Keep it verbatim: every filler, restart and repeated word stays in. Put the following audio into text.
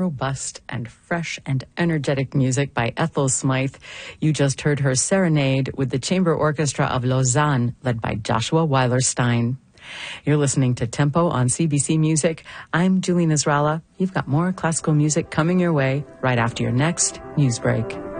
robust and fresh and energetic music by Ethel Smythe. You just heard her serenade with the Chamber Orchestra of Lausanne, led by Joshua Weilerstein. You're listening to Tempo on C B C Music. I'm Julie Nasrallah. You've got more classical music coming your way right after your next news break.